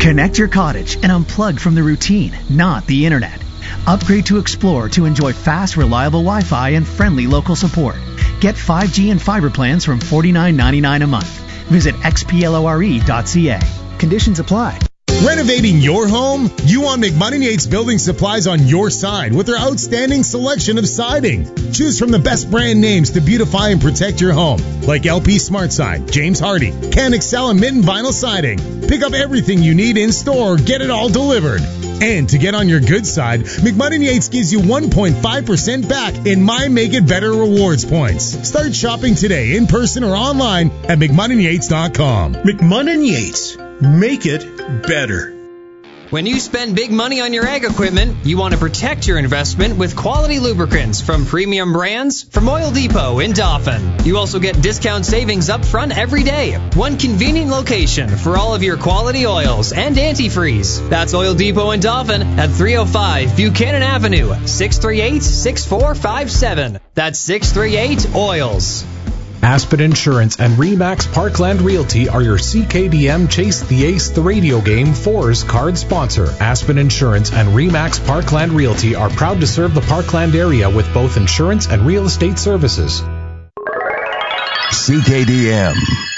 Connect your cottage and unplug from the routine, not the internet. Upgrade to Explore to enjoy fast, reliable Wi-Fi and friendly local support. Get 5G and fiber plans from $49.99 a month. Visit xplore.ca. Conditions apply. Renovating your home? You want McMoney and Yates Building Supplies on your side with their outstanding selection of siding. Choose from the best brand names to beautify and protect your home, like LP SmartSide, James Hardy, Can Excel, and Mitten Vinyl Siding. Pick up everything you need in store or get it all delivered. And to get on your good side, McMoney and Yates gives you 1.5% back in My Make It Better rewards points. Start shopping today in person or online at McMoneyandYates.com. McMoney and Yates. Make it better. When you spend big money on your ag equipment, you want to protect your investment with quality lubricants from premium brands from Oil Depot in Dauphin. You also get discount savings up front every day. One convenient location for all of your quality oils and antifreeze. That's Oil Depot in Dauphin at 305 Buchanan Avenue, 638-6457. That's 638-OILS. Aspen Insurance and RE/MAX Parkland Realty are your CKDM Chase the Ace the radio game 4's card sponsor. Aspen Insurance and RE/MAX Parkland Realty are proud to serve the Parkland area with both insurance and real estate services. CKDM.